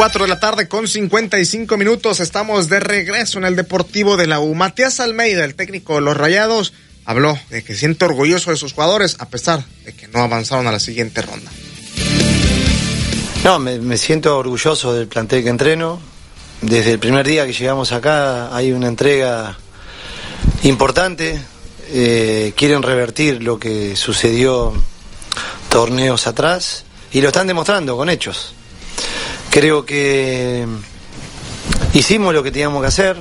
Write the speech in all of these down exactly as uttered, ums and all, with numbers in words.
Cuatro de la tarde con cincuenta y cinco minutos, estamos de regreso en el Deportivo de la U. Matías Almeida, el técnico de los Rayados, habló de que se siente orgulloso de sus jugadores a pesar de que no avanzaron a la siguiente ronda. No, me, me siento orgulloso del plantel que entreno. Desde el primer día que llegamos acá hay una entrega importante. Eh, quieren revertir lo que sucedió torneos atrás y lo están demostrando con hechos. Creo que hicimos lo que teníamos que hacer.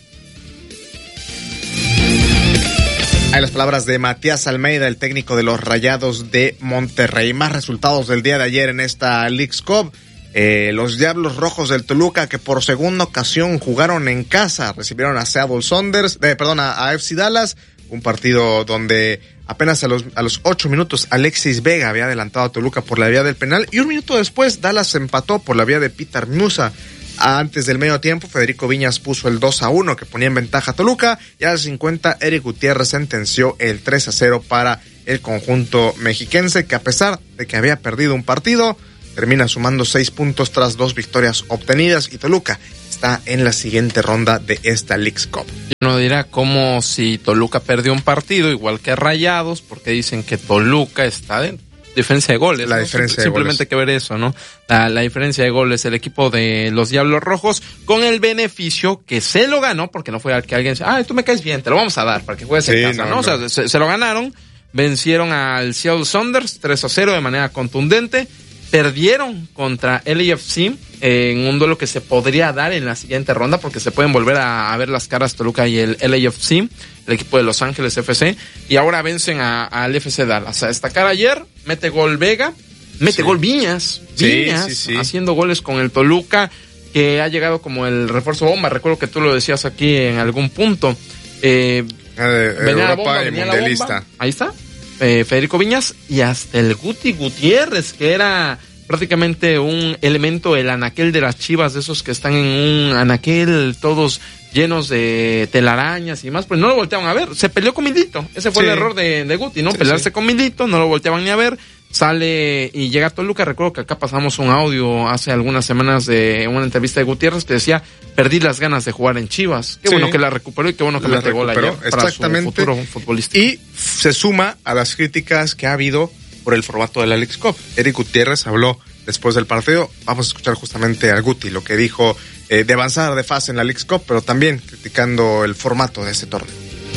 Hay las palabras de Matías Almeida, el técnico de los Rayados de Monterrey. Más resultados del día de ayer en esta Leagues Cup. Eh, los Diablos Rojos del Toluca, que por segunda ocasión jugaron en casa, recibieron a Seattle Sounders, eh, perdón, a, a F C Dallas. Un partido donde apenas a los, a los ocho minutos Alexis Vega había adelantado a Toluca por la vía del penal y un minuto después Dallas empató por la vía de Peter Musa. Antes del medio tiempo, Federico Viñas puso el dos a uno que ponía en ventaja a Toluca y a los cincuenta Eric Gutiérrez sentenció el tres a cero para el conjunto mexiquense, que a pesar de que había perdido un partido, termina sumando seis puntos tras dos victorias obtenidas y Toluca está en la siguiente ronda de esta Leagues Cup. Uno dirá como si Toluca perdió un partido igual que Rayados, porque dicen que Toluca está de diferencia de goles. La ¿no? diferencia Sim- de Simplemente goles. hay que ver eso, ¿no? La, la diferencia de goles, el equipo de los Diablos Rojos, con el beneficio que se lo ganó, porque no fue al que alguien dice, ah, tú me caes bien, te lo vamos a dar para que juegues Sí, en casa, no, ¿no? no. O sea, se, se lo ganaron, vencieron al Seattle Sounders tres a cero de manera contundente. Perdieron contra L A F C en un duelo que se podría dar en la siguiente ronda porque se pueden volver a, a ver las caras Toluca y el L A F C, el equipo de Los Ángeles F C, y ahora vencen al F C Dallas. A destacar ayer, mete gol Vega, mete Sí. gol Viñas, Sí, Viñas sí, sí. haciendo goles con el Toluca, que ha llegado como el refuerzo bomba. Recuerdo que tú lo decías aquí en algún punto. Eh, Eh, venía la Europa bomba, y venía la mundialista. bomba. Ahí está. Eh, Federico Viñas y hasta el Guti Gutiérrez, que era prácticamente un elemento, el anaquel de las Chivas, de esos que están en un anaquel todos llenos de telarañas y más, pues no lo volteaban a ver. Se peleó con Milito. Ese fue Sí. el error de, de Guti, ¿no? Sí, Pelearse sí. con Milito, no lo volteaban ni a ver. Sale y llega a Toluca. Recuerdo que acá pasamos un audio hace algunas semanas de una entrevista de Gutiérrez que decía, perdí las ganas de jugar en Chivas. Qué Sí. bueno que la recuperó y qué bueno que La mete gol recuperó, ayer para su exactamente. futuro futbolista. Y se suma a las críticas que ha habido por el formato de la Leagues Cup. Eric Gutiérrez habló después del partido. Vamos a escuchar justamente a Guti, lo que dijo eh, de avanzar de fase en la Leagues Cup, pero también criticando el formato de este torneo.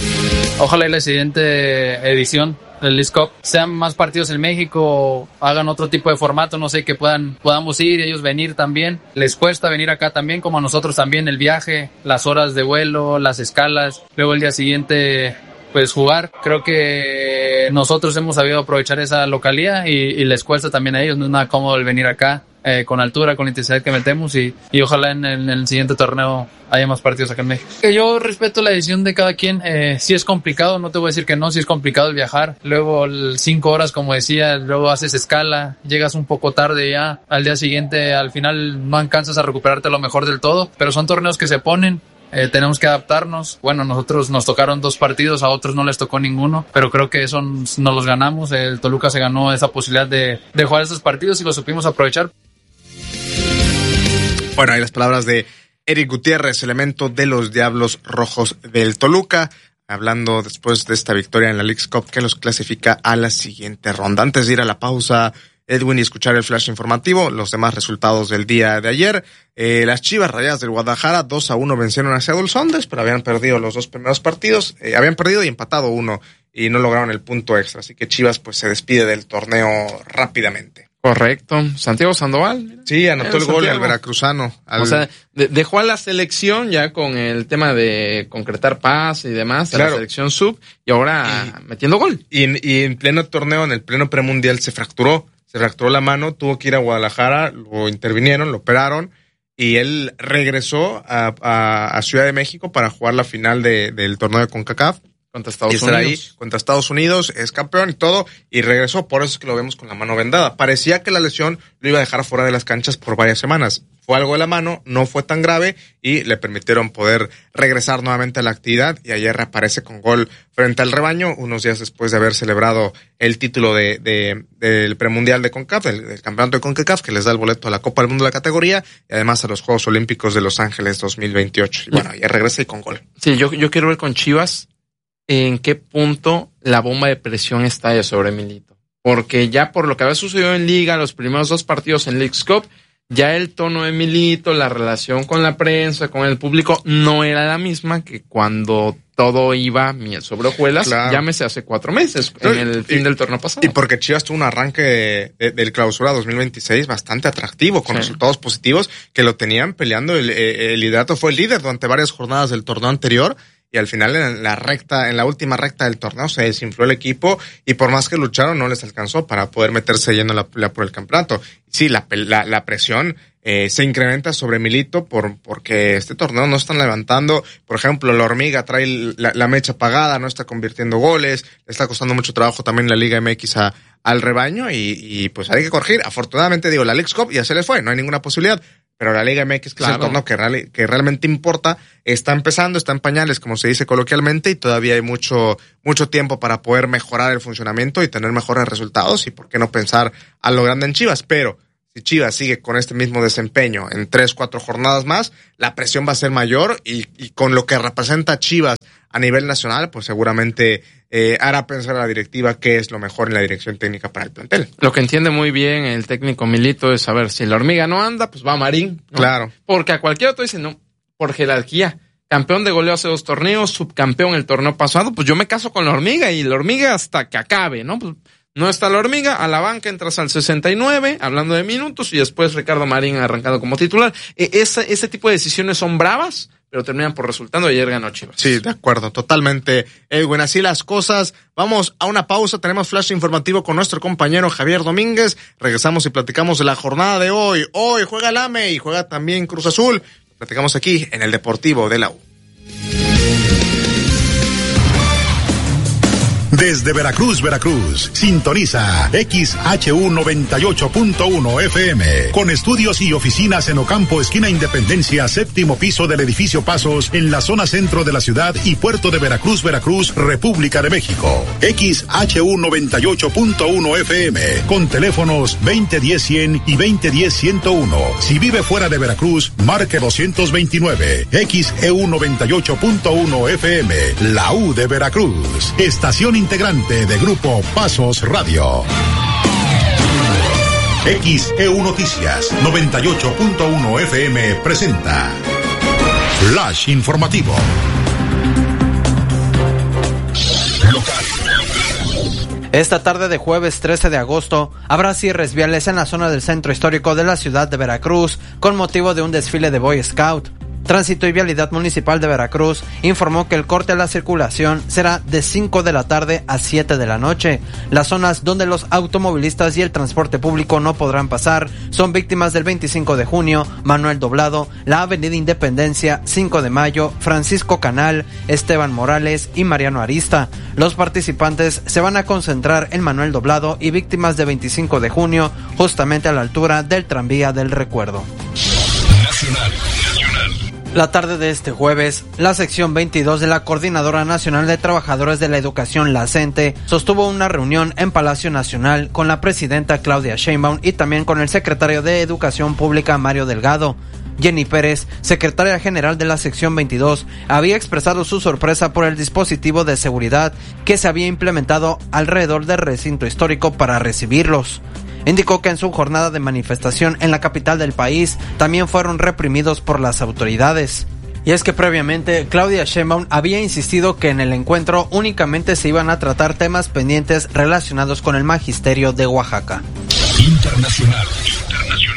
Ojalá en la siguiente edición del Leagues Cup sean más partidos en México, hagan otro tipo de formato, no sé, que puedan podamos ir y ellos venir también. Les cuesta venir acá también, como a nosotros también, el viaje, las horas de vuelo, las escalas, luego el día siguiente pues jugar. Creo que nosotros hemos sabido aprovechar esa localía y, y les cuesta también a ellos, no es nada cómodo el venir acá. Eh, con altura, con la intensidad que metemos y, y ojalá en, en el siguiente torneo haya más partidos acá en México. Que yo respeto la decisión de cada quien, eh, si es complicado, no te voy a decir que no, si es complicado el viajar, luego el cinco horas como decía, luego haces escala, llegas un poco tarde ya, al día siguiente al final no alcanzas a recuperarte lo mejor del todo, pero son torneos que se ponen. Eh, tenemos que adaptarnos. Bueno, nosotros nos tocaron dos partidos, a otros no les tocó ninguno, pero creo que eso nos los ganamos. El Toluca se ganó esa posibilidad de, de jugar esos partidos y lo supimos aprovechar. Bueno, hay las palabras de Eric Gutiérrez, elemento de los Diablos Rojos del Toluca, hablando después de esta victoria en la Leagues Cup que los clasifica a la siguiente ronda. Antes de ir a la pausa, Edwin, y escuchar el flash informativo, los demás resultados del día de ayer. Eh, las Chivas Rayadas del Guadalajara dos a uno vencieron a Seattle Sounders, pero habían perdido los dos primeros partidos, eh, habían perdido y empatado uno y no lograron el punto extra, así que Chivas pues se despide del torneo rápidamente. Correcto. Santiago Sandoval. Mira. Sí, anotó el Santiago. gol al veracruzano. Al... O sea, de, dejó a la selección ya con el tema de concretar paz y demás, Claro. a la selección sub, y ahora y, metiendo gol. Y en, y en pleno torneo, en el pleno premundial, se fracturó. Se fracturó la mano, tuvo que ir a Guadalajara, lo intervinieron, lo operaron, y él regresó a, a, a Ciudad de México para jugar la final de, del torneo de CONCACAF. Contra Estados y estar Unidos. ahí contra Estados Unidos, es campeón y todo, y regresó, por eso es que lo vemos con la mano vendada. Parecía que la lesión lo iba a dejar fuera de las canchas por varias semanas. Fue algo de la mano, no fue tan grave y le permitieron poder regresar nuevamente a la actividad, y ayer reaparece con gol frente al rebaño, unos días después de haber celebrado el título de, de del premundial de CONCACAF, del, del campeonato de CONCACAF, que les da el boleto a la Copa del Mundo de la categoría y además a los Juegos Olímpicos de Los Ángeles dos mil veintiocho. Y bueno, ayer regresa y con gol. Sí, yo, yo quiero ver con Chivas en qué punto la bomba de presión está sobre Milito. Porque ya por lo que había sucedido en Liga, los primeros dos partidos en Leagues Cup, ya el tono de Milito, la relación con la prensa, con el público, no era la misma que cuando todo iba miel sobre hojuelas, claro. Llámese hace cuatro meses, en el y, fin del torneo pasado. Y porque Chivas tuvo un arranque de, de, del clausura dos mil veintiséis bastante atractivo, con sí. resultados positivos, que lo tenían peleando. El, el liderato fue el líder durante varias jornadas del torneo anterior, y al final en la recta, en la última recta del torneo se desinfló el equipo, y por más que lucharon no les alcanzó para poder meterse lleno en la pelea por el campeonato. Sí, la, la, la presión eh, se incrementa sobre Milito por porque este torneo no están levantando. Por ejemplo, la Hormiga trae la, la mecha apagada, no está convirtiendo goles, le está costando mucho trabajo también la Liga M X a, al rebaño, y, y pues hay que corregir. Afortunadamente, digo, la Leagues Cup ya se les fue, no hay ninguna posibilidad. Pero la Liga M X, que claro. es el torneo que, real, que realmente importa, está empezando, está en pañales, como se dice coloquialmente, y todavía hay mucho mucho tiempo para poder mejorar el funcionamiento y tener mejores resultados, y por qué no pensar a lo grande en Chivas. Pero si Chivas sigue con este mismo desempeño en tres, cuatro jornadas más, la presión va a ser mayor, y, y con lo que representa Chivas a nivel nacional, pues seguramente eh, hará pensar a la directiva qué es lo mejor en la dirección técnica para el plantel. Lo que entiende muy bien el técnico Milito es saber si la Hormiga no anda, pues va a Marín, ¿no? Claro. Porque a cualquier otro dice, no, por jerarquía, campeón de goleo hace dos torneos, subcampeón el torneo pasado, pues yo me caso con la Hormiga, y la Hormiga hasta que acabe, ¿no? Pues no está la Hormiga, a la banca entras al sesenta y nueve, hablando de minutos, y después Ricardo Marín arrancado como titular. E- ese, ese tipo de decisiones son bravas, pero terminan por resultando. Ayer ganó Chivas. Sí, de acuerdo, totalmente, Edwin, así las cosas. Vamos a una pausa, tenemos flash informativo con nuestro compañero Javier Domínguez. Regresamos y platicamos de la jornada de hoy. Hoy juega el A M E y juega también Cruz Azul. Platicamos aquí en el Deportivo de la U. Desde Veracruz, Veracruz, sintoniza X H U noventa y ocho punto uno F M, con estudios y oficinas en Ocampo, esquina Independencia, séptimo piso del edificio Pasos, en la zona centro de la ciudad y puerto de Veracruz, Veracruz, República de México. X H U noventa y ocho punto uno F M, con teléfonos veinte diez cien y veinte diez ciento uno. Si vive fuera de Veracruz, marque doscientos veintinueve. X E U noventa y ocho punto uno F M, la U de Veracruz. Estación integrante de Grupo Pasos Radio. X E U Noticias noventa y ocho punto uno F M presenta Flash Informativo. Esta tarde de jueves trece de agosto habrá cierres viales en la zona del centro histórico de la ciudad de Veracruz con motivo de un desfile de Boy Scout. Tránsito y Vialidad Municipal de Veracruz informó que el corte a la circulación será de cinco de la tarde a siete de la noche. Las zonas donde los automovilistas y el transporte público no podrán pasar son Víctimas del veinticinco de junio, Manuel Doblado, la Avenida Independencia, cinco de mayo, Francisco Canal, Esteban Morales y Mariano Arista. Los participantes se van a concentrar en Manuel Doblado y Víctimas de veinticinco de junio, justamente a la altura del tranvía del Recuerdo. Nacional. La tarde de este jueves, la sección veintidós de la Coordinadora Nacional de Trabajadores de la Educación, la CENTE, sostuvo una reunión en Palacio Nacional con la presidenta Claudia Sheinbaum y también con el secretario de Educación Pública, Mario Delgado. Jenny Pérez, secretaria general de la sección veintidós, había expresado su sorpresa por el dispositivo de seguridad que se había implementado alrededor del recinto histórico para recibirlos. Indicó que en su jornada de manifestación en la capital del país también fueron reprimidos por las autoridades. Y es que previamente Claudia Sheinbaum había insistido que en el encuentro únicamente se iban a tratar temas pendientes relacionados con el magisterio de Oaxaca. Internacional. Internacional.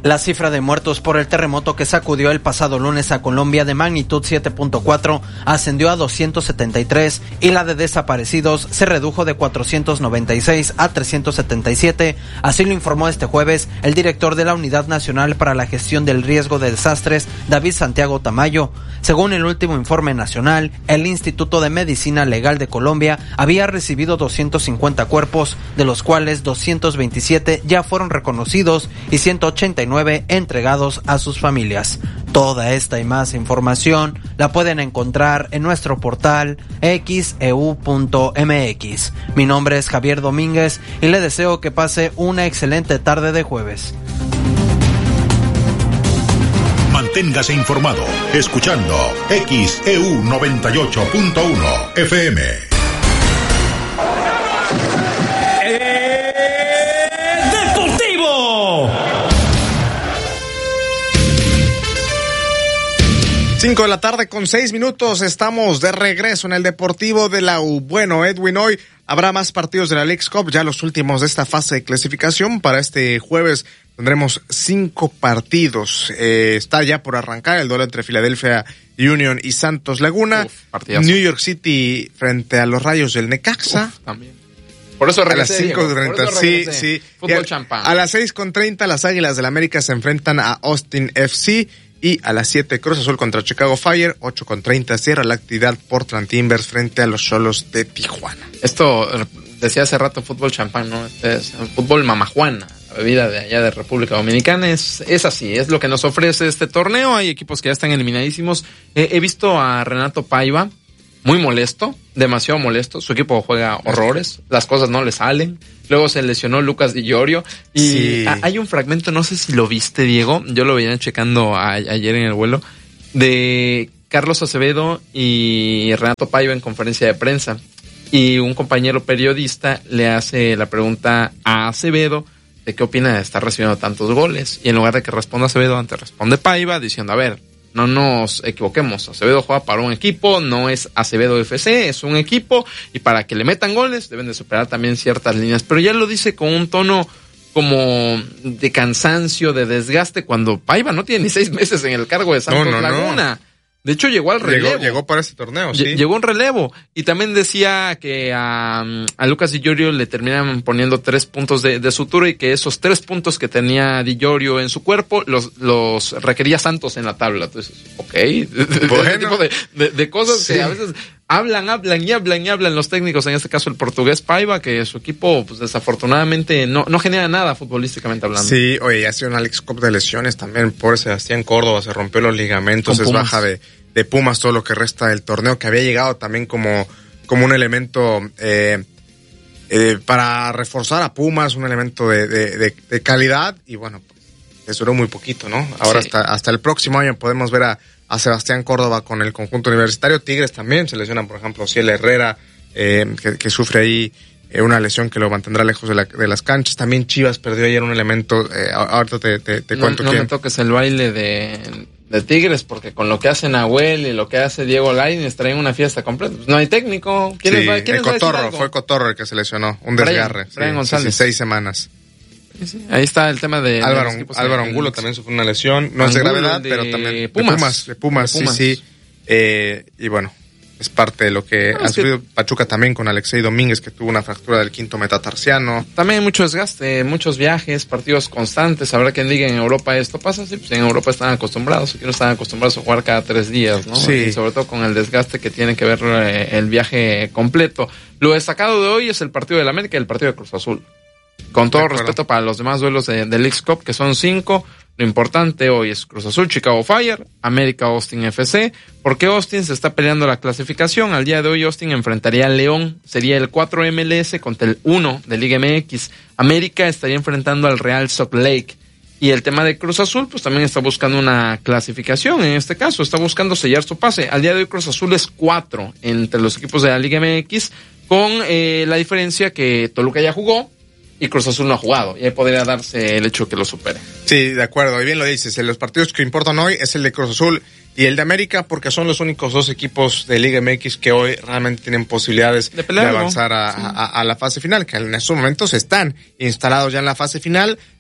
La cifra de muertos por el terremoto que sacudió el pasado lunes a Colombia de magnitud siete punto cuatro ascendió a doscientos setenta y tres y la de desaparecidos se redujo de cuatrocientos noventa y seis a trescientos setenta y siete, así lo informó este jueves el director de la Unidad Nacional para la Gestión del Riesgo de Desastres, David Santiago Tamayo. Según el último informe nacional, el Instituto de Medicina Legal de Colombia había recibido doscientos cincuenta cuerpos, de los cuales doscientos veintisiete ya fueron reconocidos y ciento ochenta y nueve entregados a sus familias. Toda esta y más información la pueden encontrar en nuestro portal x e u punto m x. Mi nombre es Javier Domínguez y le deseo que pase una excelente tarde de jueves. Manténgase informado escuchando X E U noventa y ocho punto uno F M. Cinco de la tarde con seis minutos, estamos de regreso en el Deportivo de la U. Bueno, Edwin, hoy habrá más partidos de la Leagues Cup, ya los últimos de esta fase de clasificación. Para este jueves tendremos cinco partidos. Eh, está ya por arrancar el duelo entre Philadelphia Union y Santos Laguna. Uf, New York City frente a los Rayos del Necaxa. Uf, también. Por eso regresé, a las cinco treinta, sí, sí. Fútbol champán. A las seis con treinta las Águilas del América se enfrentan a Austin F C. Y a las siete, Cruz Azul contra Chicago Fire. Ocho con treinta, cierra la actividad Portland Timbers frente a los Xolos de Tijuana. Esto, decía hace rato, fútbol champán, ¿no? Este es fútbol mamajuana, la bebida de allá de República Dominicana. Es, es así, es lo que nos ofrece este torneo. Hay equipos que ya están eliminadísimos. Eh, he visto a Renato Paiva muy molesto, demasiado molesto. Su equipo juega horrores, las cosas no le salen. Luego se lesionó Lucas Di Llorio. Y sí. a, hay un fragmento, no sé si lo viste, Diego, yo lo venía checando a, ayer en el vuelo, de Carlos Acevedo y Renato Paiva en conferencia de prensa. Y un compañero periodista le hace la pregunta a Acevedo de qué opina de estar recibiendo tantos goles. Y en lugar de que responda Acevedo, antes responde Paiva diciendo, a ver, no nos equivoquemos, Acevedo juega para un equipo, no es Acevedo F C, es un equipo, y para que le metan goles deben de superar también ciertas líneas, pero ya lo dice con un tono como de cansancio, de desgaste, cuando Paiva no tiene ni seis meses en el cargo de Santos no, no, Laguna. No. De hecho, llegó al relevo. Llegó, llegó para este torneo, sí. Llegó en relevo. Y también decía que a, a Lucas Di Llorio le terminan poniendo tres puntos de, de sutura y que esos tres puntos que tenía Di Llorio en su cuerpo los, los requería Santos en la tabla. Entonces, ok. Bueno. Ese tipo de, de, de cosas sí. Que a veces hablan, hablan y hablan y hablan los técnicos, en este caso el portugués Paiva, que su equipo, pues desafortunadamente, no, no genera nada futbolísticamente hablando. Sí, oye, ha sido una Leagues Cup de lesiones también. Por Sebastián Córdoba se rompió los ligamentos, es baja de, de Pumas todo lo que resta del torneo, que había llegado también como, como un elemento eh, eh, para reforzar a Pumas, un elemento de, de, de, de calidad, y bueno, pues les duró muy poquito, ¿no? Ahora sí. hasta, hasta el próximo año podemos ver a a Sebastián Córdoba con el conjunto universitario. Tigres también se lesionan, por ejemplo, Ciel Herrera, eh, que, que sufre ahí eh, una lesión que lo mantendrá lejos de, la, de las canchas. También Chivas perdió ayer un elemento, eh, ahorita te, te, te no, cuento no quién. No me toques el baile de, de Tigres, porque con lo que hace Nahuel y lo que hace Diego Lainez traen una fiesta completa. Pues no hay técnico. ¿Quién sí, es, ¿quién el Cotorro, fue Cotorro el que se lesionó, un desgarre. Brian, Brian sí, González. Sí, seis semanas. Sí, sí. Ahí está el tema de Álvaro, de Álvaro Angulo el, también sufrió una lesión, no Angulo, es de gravedad, de pero también Pumas, de Pumas, de Pumas, de Pumas. sí, sí. Eh, y bueno, es parte de lo que no, ha sufrido que... Pachuca también con Alexei Domínguez, que tuvo una fractura del quinto metatarsiano. También hay mucho desgaste, muchos viajes, partidos constantes. Habrá quien diga en Europa esto pasa, sí, pues en Europa están acostumbrados, aquí no están acostumbrados a jugar cada tres días, ¿no? Sí. Y sobre todo con el desgaste que tiene que ver eh, el viaje completo. Lo destacado de hoy es el partido del América y el partido de Cruz Azul. Con todo respeto para los demás duelos de, de Leagues Cup, que son cinco, lo importante hoy es Cruz Azul, Chicago Fire, América, Austin F C, porque Austin se está peleando la clasificación. Al día de hoy Austin enfrentaría a León, sería el cuatro M L S contra el uno de Liga M X. América estaría enfrentando al Real Salt Lake. Y el tema de Cruz Azul, pues también está buscando una clasificación, en este caso, está buscando sellar su pase. Al día de hoy Cruz Azul es cuatro entre los equipos de la Liga M X, con eh, la diferencia que Toluca ya jugó, y Cruz Azul no ha jugado, y ahí podría darse el hecho que lo supere. Sí, de acuerdo, y bien lo dices, los partidos que importan hoy es el de Cruz Azul y el de América, porque son los únicos dos equipos de Liga M X que hoy realmente tienen posibilidades de, de avanzar a, sí. a, a la fase final, que en estos momentos están instalados ya en la fase final,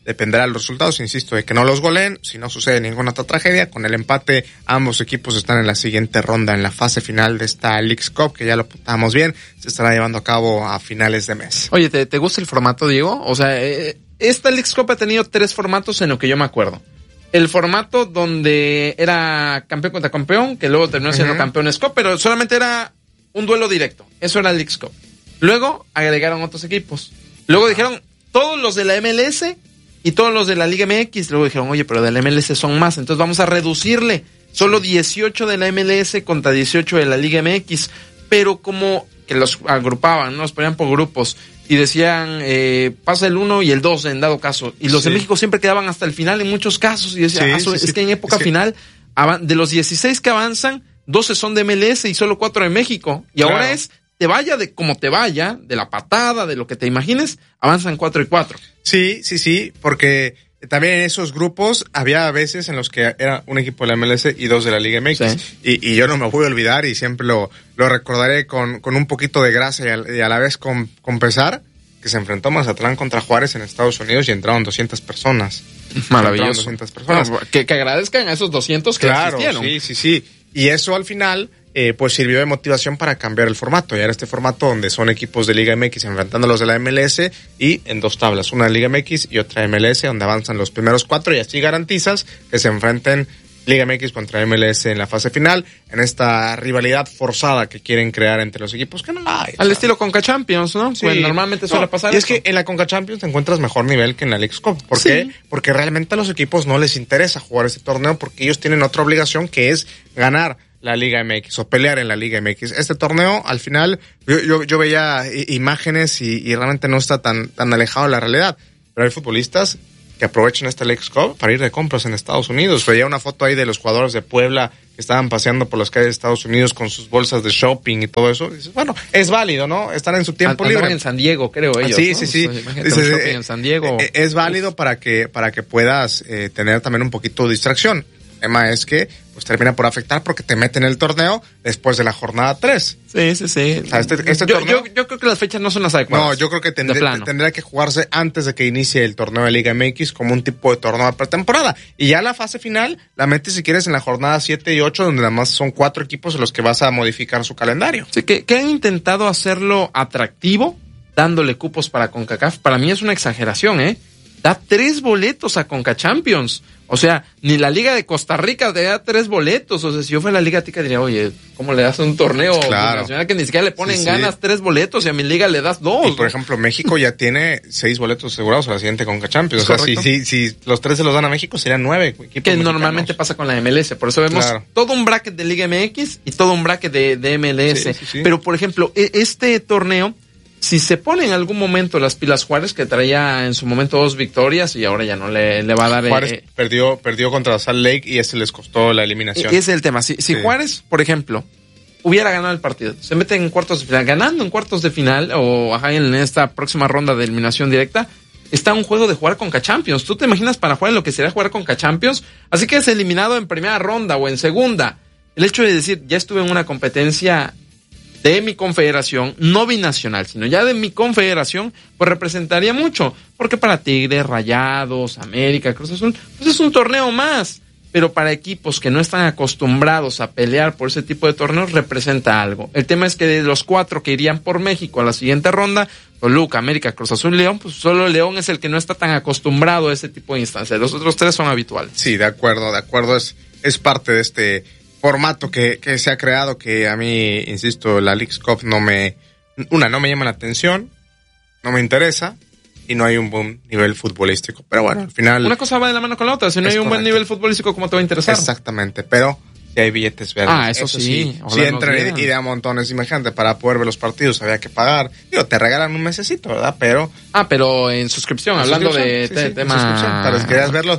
dependerá de los resultados, insisto, de que no los goleen, si no sucede ninguna otra tragedia. Con el empate, ambos equipos están en la siguiente ronda, en la fase final de esta Leagues Cup, que ya lo apuntamos bien, se estará llevando a cabo a finales de mes. Oye, ¿te, te gusta el formato, Diego? O sea, eh, esta Leagues Cup ha tenido tres formatos en lo que yo me acuerdo. El formato donde era campeón contra campeón, que luego terminó siendo uh-huh. campeones Cup, pero solamente era un duelo directo. Eso era Leagues Cup. Luego agregaron otros equipos. Luego uh-huh. dijeron, todos los de la M L S y todos los de la Liga M X. Luego dijeron, oye, pero de la M L S son más, entonces vamos a reducirle. Solo dieciocho de la M L S contra dieciocho de la Liga M X. Pero como que los agrupaban, ¿no? Los ponían por grupos y decían, eh, pasa el uno y el dos en dado caso. Y los sí. de México siempre quedaban hasta el final en muchos casos. Y decían, sí, ah, sí, es sí. que en época es que... final, de los dieciséis que avanzan, doce son de M L S y solo cuatro de México. Y claro. ahora es, te vaya de como te vaya, de la patada, de lo que te imagines, avanzan cuatro y cuatro. Sí, sí, sí, porque también en esos grupos había veces en los que era un equipo de la M L S y dos de la Liga M X. Sí. Y, y yo no me voy a olvidar y siempre lo, lo recordaré con, con un poquito de gracia y a, y a la vez con, con pesar, que se enfrentó Mazatlán contra Juárez en Estados Unidos y entraron doscientas personas. Maravilloso. doscientas personas. Bueno, que, que agradezcan a esos doscientos que claro, existieron. Sí, sí, sí. Y eso al final... Eh, pues sirvió de motivación para cambiar el formato. Y ahora este formato donde son equipos de Liga M X enfrentando a los de la M L S y en dos tablas, una de Liga M X y otra M L S, donde avanzan los primeros cuatro y así garantizas que se enfrenten Liga M X contra M L S en la fase final, en esta rivalidad forzada que quieren crear entre los equipos, que no la hay. Al ¿sabes? Estilo Conca Champions, ¿no? Sí. Pues normalmente suele no, pasar y eso. es que en la Conca Champions te encuentras mejor nivel que en la Leagues Cup. ¿Por sí. qué? Porque realmente a los equipos no les interesa jugar este torneo porque ellos tienen otra obligación que es ganar la Liga M X o pelear en la Liga M X. Este torneo, al final, yo, yo, yo veía imágenes y, y realmente no está tan, tan alejado de la realidad. Pero hay futbolistas que aprovechan esta Leagues Cup para ir de compras en Estados Unidos. Veía una foto ahí de los jugadores de Puebla que estaban paseando por las calles de Estados Unidos con sus bolsas de shopping y todo eso. Y dices, bueno, es válido, ¿no? Están en su tiempo Andaban libre. en San Diego, creo ellos. Sí, ¿no? sí, sí. Pues, imagínate, un shopping en San Diego. Eh, es válido para que, para que puedas eh, tener también un poquito de distracción. El tema es que pues termina por afectar porque te meten en el torneo después de la jornada tres. Sí, sí, sí. O sea, este, este yo, torneo... yo, yo creo que las fechas no son las adecuadas. No, yo creo que tendría, tendría que jugarse antes de que inicie el torneo de Liga M X como un tipo de torneo de pretemporada. Y ya la fase final la metes si quieres en la jornada siete y ocho, donde además son cuatro equipos en los que vas a modificar su calendario. Sí, que, que han intentado hacerlo atractivo, dándole cupos para CONCACAF. Para mí es una exageración, ¿eh? Da tres boletos a Conca Champions. O sea, ni la Liga de Costa Rica te da tres boletos. O sea, si yo fuera la Liga Tica diría, oye, ¿cómo le das un torneo claro. nacional que ni siquiera le ponen sí, ganas sí. tres boletos y a mi liga le das dos? Y por ejemplo, México ya tiene seis boletos asegurados a la siguiente Conca Champions. O sea, si, si, si los tres se los dan a México, serían nueve equipos que mexicanos. Normalmente pasa con la M L S. Por eso vemos claro. todo un bracket de Liga M X y todo un bracket de, de M L S. Sí, sí, sí. Pero, por ejemplo, este torneo, si se pone en algún momento las pilas Juárez, que traía en su momento dos victorias y ahora ya no le, le va a dar... Juárez eh, perdió, perdió contra Salt Lake y ese les costó la eliminación. Ese es el tema. Si, si sí. Juárez, por ejemplo, hubiera ganado el partido, se mete en cuartos de final, ganando en cuartos de final o ajá, en esta próxima ronda de eliminación directa, está un juego de jugar con K-Champions. ¿Tú te imaginas para jugar lo que sería jugar con K-Champions? Así que es eliminado en primera ronda o en segunda. El hecho de decir, ya estuve en una competencia de mi confederación, no binacional, sino ya de mi confederación, pues representaría mucho, porque para Tigres, Rayados, América, Cruz Azul, pues es un torneo más, pero para equipos que no están acostumbrados a pelear por ese tipo de torneos, representa algo. El tema es que de los cuatro que irían por México a la siguiente ronda, Toluca, América, Cruz Azul, León, pues solo León es el que no está tan acostumbrado a ese tipo de instancias, los otros tres son habituales. Sí, de acuerdo, de acuerdo, es, es parte de este formato que, que se ha creado, que a mí, insisto, la Leagues Cup no me, una, no me llama la atención, no me interesa, y no hay un buen nivel futbolístico. Pero bueno, al final... Una cosa va de la mano con la otra, si no hay un correcto. buen nivel futbolístico, ¿cómo te va a interesar? Exactamente, pero si hay billetes verdes. Ah, eso, eso sí. Sí, sí entran y de a montones, imagínate, para poder ver los partidos había que pagar. Digo, te regalan un mesecito, ¿verdad? Pero... Ah, pero en suscripción, ¿en hablando suscripción? de sí, te, sí, tema... Para si querías verlos,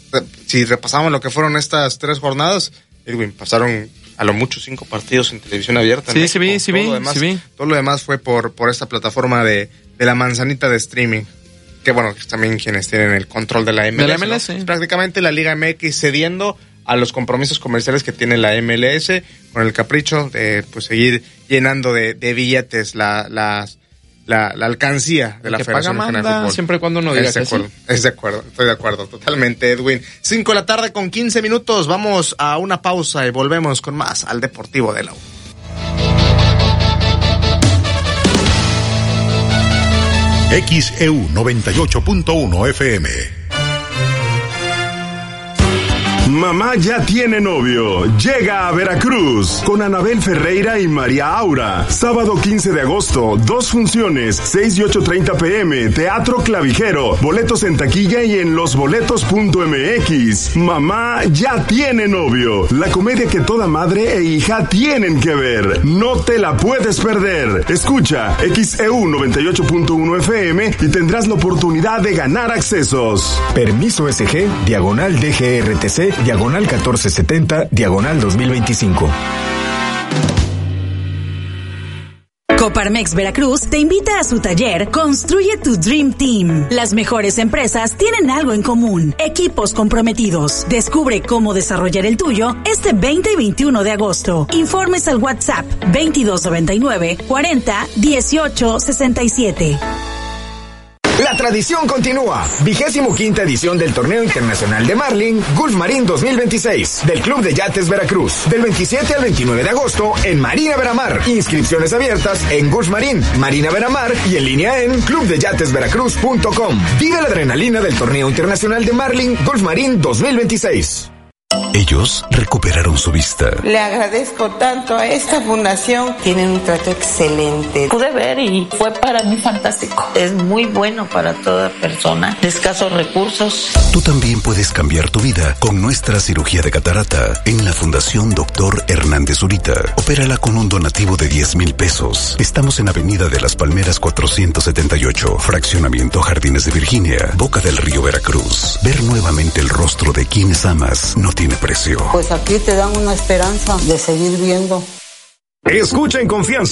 si repasamos lo que fueron estas tres jornadas... Edwin, pasaron a lo mucho cinco partidos en televisión abierta. Sí, sí vi, sí vi, demás, sí vi. Todo lo demás fue por, por esta plataforma de, de la manzanita de streaming. Que bueno, que es también quienes tienen el control de la M L S. De la M L S. ¿no? Es prácticamente la Liga M X cediendo a los compromisos comerciales que tiene la M L S con el capricho de pues seguir llenando de, de billetes la, las, la, la alcancía de El la que Federación paga Mexicana de manda, Fútbol. siempre y cuando no diga Es de que acuerdo, sí. es de acuerdo, estoy de acuerdo totalmente, Edwin. Cinco de la tarde con quince minutos, vamos a una pausa y volvemos con más al Deportivo de la U. X E U noventa y ocho punto uno F M. Mamá ya tiene novio. Llega a Veracruz con Anabel Ferreira y María Aura. Sábado quince de agosto, dos funciones, seis y ocho treinta pm, Teatro Clavijero. Boletos en taquilla y en losboletos punto m x. Mamá ya tiene novio. La comedia que toda madre e hija tienen que ver. No te la puedes perder. Escucha X E U noventa y ocho punto uno F M y tendrás la oportunidad de ganar accesos. Permiso S G, diagonal D G R T C, diagonal catorce setenta, diagonal dos mil veinticinco. Coparmex Veracruz te invita a su taller Construye tu Dream Team. Las mejores empresas tienen algo en común: equipos comprometidos. Descubre cómo desarrollar el tuyo este veinte y veintiuno de agosto. Informes al WhatsApp veintidós noventa y nueve cuarenta dieciocho sesenta y siete. La tradición continúa. Vigésimo quinta edición del Torneo Internacional de Marlin Gulf Marín dos mil veintiséis del Club de Yates Veracruz. Del veintisiete al veintinueve de agosto en Marina Veramar. Inscripciones abiertas en Gulf Marín, Marina Veramar y en línea en club de yates veracruz punto com. Vive la adrenalina del Torneo Internacional de Marlin Gulf Marín dos mil veintiséis. Ellos recuperaron su vista. Le agradezco tanto a esta fundación. Tienen un trato excelente. Pude ver y fue para mí fantástico. Es muy bueno para toda persona de escasos recursos. Tú también puedes cambiar tu vida con nuestra cirugía de catarata en la Fundación Doctor Hernández Zurita. Opérala con un donativo de diez mil pesos. Estamos en Avenida de las Palmeras cuatrocientos setenta y ocho, Fraccionamiento Jardines de Virginia, Boca del Río, Veracruz. Ver nuevamente el rostro de quienes amas no tiene precio. Pues aquí te dan una esperanza de seguir viendo. Escucha en confianza.